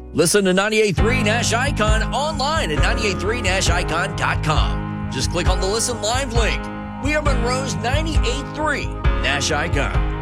Listen to 98.3 Nash Icon online at 983nashicon.com. Just click on the Listen Live link. We are Monroe's 98.3 Nash Icon.